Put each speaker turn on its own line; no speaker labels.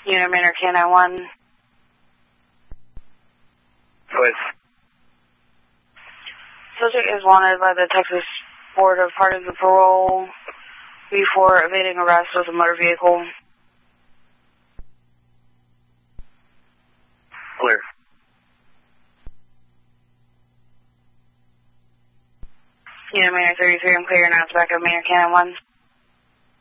Unit Manor Canine 1.
Please.
Subject is wanted by the Texas Board of Pardons and Parole before evading arrest with a motor vehicle.
Clear.
Unit Manor 33, I'm clear now. It's back up Manor Canine 1.